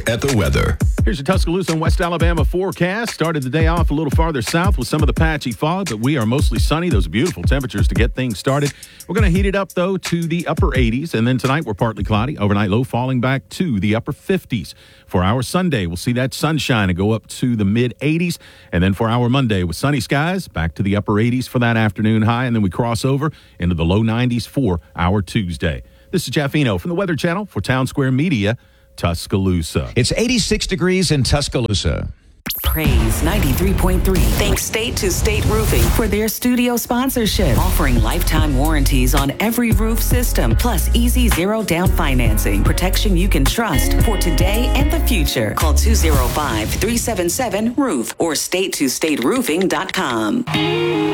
at the weather. Here's your Tuscaloosa and West Alabama forecast. Started the day off a little farther south with some of the patchy fog, but we are mostly sunny. Those beautiful temperatures to get things started. We're going to heat it up, though, to the upper 80s. And then tonight, we're partly cloudy. Overnight low falling back to the upper 50s. For our Sunday, we'll see that sunshine and go up to the mid-80s. And then for our Monday, with sunny skies, back to the upper 80s for that afternoon high. And then we cross over into the low 90s for our Tuesday. This is Jeff Eno from the Weather Channel for Town Square Media, Tuscaloosa. It's 86 degrees in Tuscaloosa. Praise 93.3. Thanks State to State Roofing for their studio sponsorship, offering lifetime warranties on every roof system, plus easy zero down financing. Protection you can trust for today and the future. Call 205-377-ROOF or state2stateroofing.com.